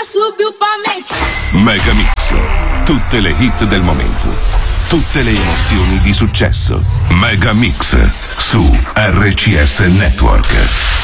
subiu pra mente. Mega Mix, tutte le hit del momento, tutte le emozioni di successo. Mega Mix su RCS Network.